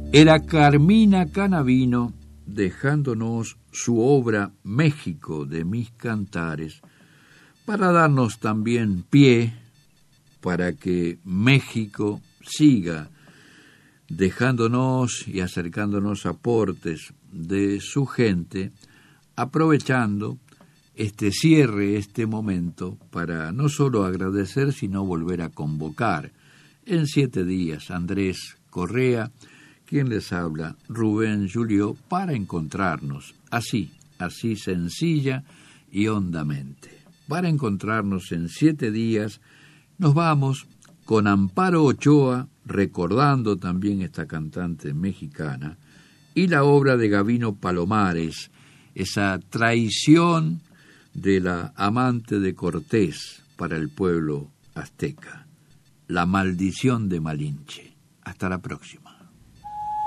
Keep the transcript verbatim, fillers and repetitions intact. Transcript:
Era Carmina Canavino, dejándonos su obra México de mis cantares, para darnos también pie para que México siga dejándonos y acercándonos aportes de su gente, aprovechando este cierre, este momento, para no solo agradecer, sino volver a convocar en siete días Andrés Correa, quien les habla, Rubén Julio, para encontrarnos así, así sencilla y hondamente. Para encontrarnos en siete días, nos vamos con Amparo Ochoa, recordando también esta cantante mexicana, y la obra de Gavino Palomares, esa traición de la amante de Cortés para el pueblo azteca, La maldición de Malinche. Hasta la próxima.